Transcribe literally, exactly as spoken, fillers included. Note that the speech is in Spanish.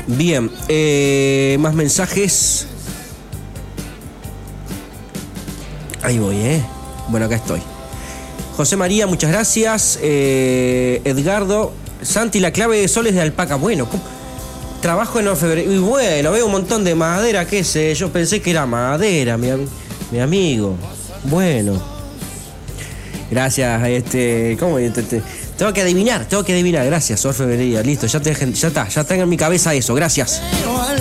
Bien, eh, más mensajes. Ahí voy, ¿eh? Bueno, acá estoy. José María, muchas gracias. Eh, Edgardo, Santi, la clave de sol es de alpaca. Bueno, ¿cómo? Trabajo en febrero. Y bueno, veo un montón de madera, qué sé. Yo pensé que era madera, mi, mi amigo. Bueno. Gracias, este. ¿Cómo? Te, te, tengo que adivinar, tengo que adivinar. Gracias, orfebrería. Listo, ya, te, ya está, ya tengo en mi cabeza eso. Gracias.